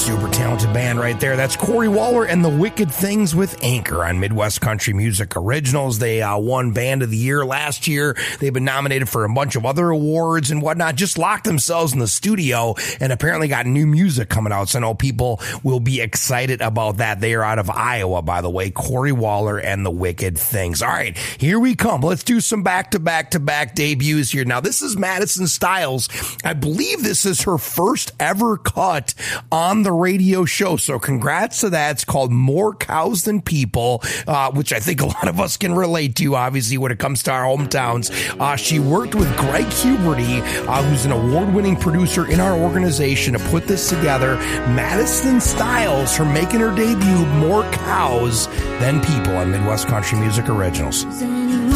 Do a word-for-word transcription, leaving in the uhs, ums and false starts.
Super talented band right there. That's Corey Waller and the Wicked Things with Anchor on Midwest Country Music Originals. They uh, won Band of the Year last year. They've been nominated for a bunch of other awards and whatnot. Just locked themselves in the studio and apparently got new music coming out. So I know people will be excited about that. They are out of Iowa, by the way. Corey Waller and the Wicked Things. All right, here we come. Let's do some back-to-back-to-back debuts here. Now, this is Madison Styles. I believe this is her first ever cut on the radio show. So congrats to that. It's called More Cows Than People, uh, which I think a lot of us can relate to, obviously, when it comes to our hometowns. Uh, she worked with Greg Huberty, uh, who's an award-winning producer in our organization, to put this together. Madison Styles, her making her debut, More Cows Than People on Midwest Country Music Originals.